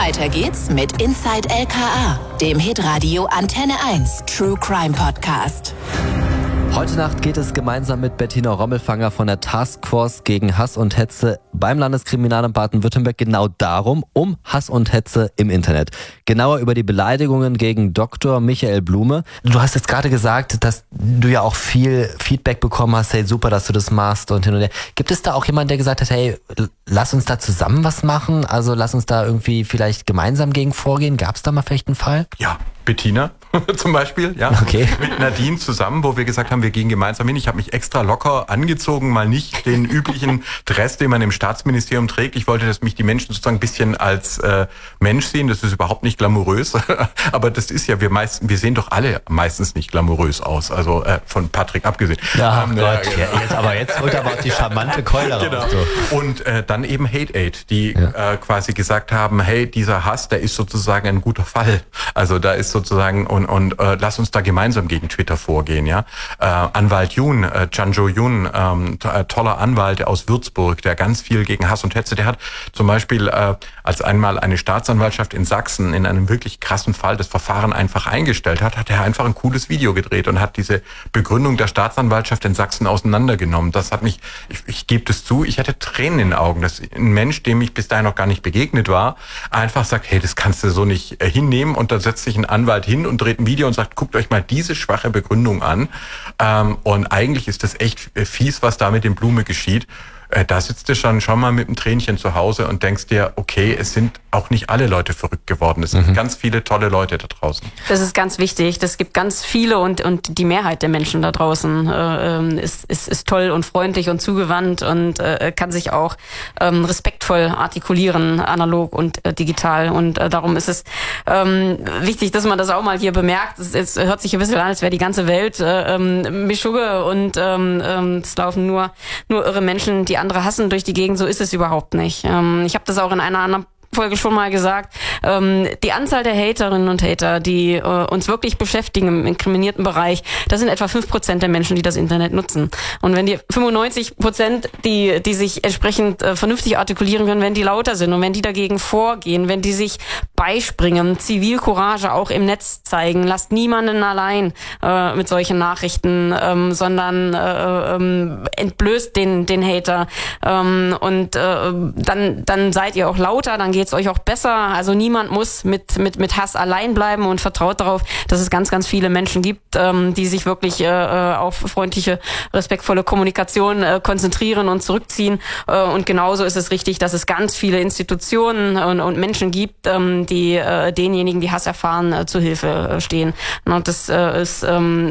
Weiter geht's mit Inside LKA, dem Hitradio Antenne 1 True Crime Podcast. Heute Nacht geht es gemeinsam mit Bettina Rommelfanger von der Taskforce gegen Hass und Hetze beim Landeskriminalamt Baden-Württemberg genau darum, um Hass und Hetze im Internet. Genauer über die Beleidigungen gegen Dr. Michael Blume. Du hast jetzt gerade gesagt, dass du ja auch viel Feedback bekommen hast, hey, super, dass du das machst und hin und her. Gibt es da auch jemanden, der gesagt hat, hey, lass uns da zusammen was machen? Also lass uns da irgendwie vielleicht gemeinsam gegen vorgehen. Gab es da mal vielleicht einen Fall? Ja, Bettina zum Beispiel, ja, okay. Mit Nadine zusammen, wo wir gesagt haben, wir gehen gemeinsam hin. Ich habe mich extra locker angezogen, mal nicht den üblichen Dress, den man im Staatsministerium trägt. Ich wollte, dass mich die Menschen sozusagen ein bisschen als Mensch sehen. Das ist überhaupt nicht glamourös, aber das ist ja, wir sehen doch alle meistens nicht glamourös aus, also von Patrick abgesehen. Ja, Gott, ja, jetzt holt aber auch die charmante Keule raus. Genau. Und dann eben Hate Aid, die quasi gesagt haben, hey, dieser Hass, der ist sozusagen ein guter Fall. Also da ist sozusagen und lass uns da gemeinsam gegen Twitter vorgehen, ja. Anwalt Jun, Chanjo Jun, toller Anwalt aus Würzburg, der ganz viel gegen Hass und Hetze, der hat zum Beispiel, als einmal eine Staatsanwaltschaft in Sachsen in einem wirklich krassen Fall das Verfahren einfach eingestellt hat, hat er einfach ein cooles Video gedreht und hat diese Begründung der Staatsanwaltschaft in Sachsen auseinandergenommen. Das hat mich, ich gebe das zu, ich hatte Tränen in den Augen, dass ein Mensch, dem ich bis dahin noch gar nicht begegnet war, einfach sagt, hey, das kannst du so nicht hinnehmen, und da setzt sich ein Anwalt hin und dreht ein Video und sagt, guckt euch mal diese schwache Begründung an. Und eigentlich ist das echt fies, was da mit dem Blume geschieht. Da sitzt du schon mal mit einem Tränchen zu Hause und denkst dir, okay, es sind auch nicht alle Leute verrückt geworden. Es sind ganz viele tolle Leute da draußen. Das ist ganz wichtig. Das gibt ganz viele und die Mehrheit der Menschen da draußen ist toll und freundlich und zugewandt und kann sich auch respektvoll artikulieren, analog und digital. Und darum ist es wichtig, dass man das auch mal hier bemerkt. Es hört sich ein bisschen an, als wäre die ganze Welt Mischugge und es laufen nur irre Menschen, die andere hassen durch die Gegend. So ist es überhaupt nicht. Ich habe das auch in einer anderen Folge schon mal gesagt, die Anzahl der Haterinnen und Hater, die uns wirklich beschäftigen im inkriminierten Bereich, das sind etwa 5% der Menschen, die das Internet nutzen. Und wenn die 95%, die sich entsprechend vernünftig artikulieren können, wenn die lauter sind und wenn die dagegen vorgehen, wenn die sich beispringen, Zivilcourage auch im Netz zeigen, lasst niemanden allein mit solchen Nachrichten, sondern entblößt den Hater und dann seid ihr auch lauter, dann geht's euch auch besser. Also niemand muss mit Hass allein bleiben, und vertraut darauf, dass es ganz, ganz viele Menschen gibt, die sich wirklich auf freundliche, respektvolle Kommunikation konzentrieren und zurückziehen. Und genauso ist es richtig, dass es ganz viele Institutionen und Menschen gibt, die denjenigen, die Hass erfahren, zu Hilfe stehen. Und das ist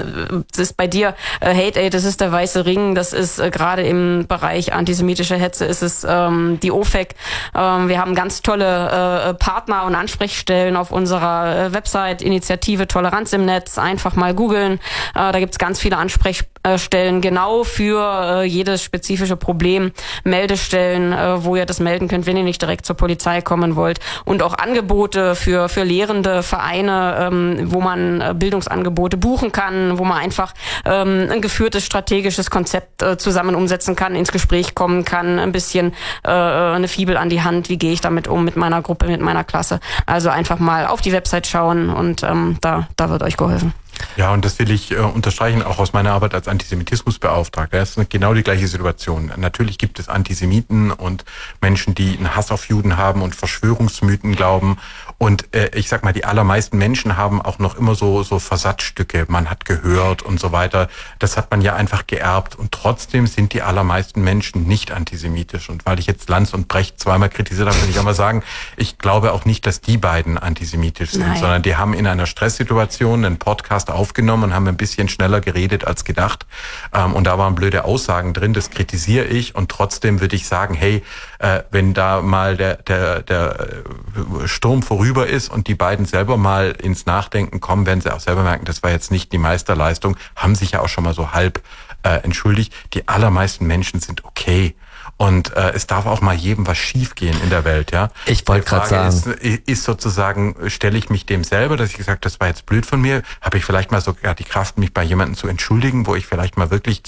bei dir Hate Aid, das ist der weiße Ring, das ist gerade im Bereich antisemitische Hetze, ist es die OFEC. Wir haben ganz tolle Partner und Ansprechstellen auf unserer Website, Initiative Toleranz im Netz. Einfach mal googeln. Da gibt's ganz viele Ansprechstellen genau für jedes spezifische Problem. Meldestellen, wo ihr das melden könnt, wenn ihr nicht direkt zur Polizei kommen wollt. Und auch Angebote für lehrende Vereine, wo man Bildungsangebote buchen kann, wo man einfach ein geführtes strategisches Konzept zusammen umsetzen kann, ins Gespräch kommen kann, ein bisschen eine Fibel an die Hand, wie gehe ich damit um, mit meiner Gruppe, mit meiner Klasse. Also einfach mal auf die Website schauen und da wird euch geholfen. Ja, und das will ich unterstreichen, auch aus meiner Arbeit als Antisemitismusbeauftragter. Das ist genau die gleiche Situation. Natürlich gibt es Antisemiten und Menschen, die einen Hass auf Juden haben und Verschwörungsmythen glauben. Und ich sag mal, die allermeisten Menschen haben auch noch immer so Versatzstücke. Man hat gehört und so weiter. Das hat man ja einfach geerbt. Und trotzdem sind die allermeisten Menschen nicht antisemitisch. Und weil ich jetzt Lanz und Brecht zweimal kritisiert habe, will ich auch mal sagen, ich glaube auch nicht, dass die beiden antisemitisch sind, sondern die haben in einer Stresssituation einen Podcast aufgenommen und haben ein bisschen schneller geredet als gedacht. Und da waren blöde Aussagen drin, das kritisiere ich. Und trotzdem würde ich sagen, hey, wenn da mal der Sturm vorüber ist und die beiden selber mal ins Nachdenken kommen, werden sie auch selber merken, das war jetzt nicht die Meisterleistung, haben sich ja auch schon mal so halb entschuldigt. Die allermeisten Menschen sind okay. Und es darf auch mal jedem was schiefgehen in der Welt, ja. Ich wollte gerade sagen, ist sozusagen, stelle ich mich dem selber, dass ich gesagt, das war jetzt blöd von mir, habe ich vielleicht mal sogar die Kraft, mich bei jemandem zu entschuldigen, wo ich vielleicht mal wirklich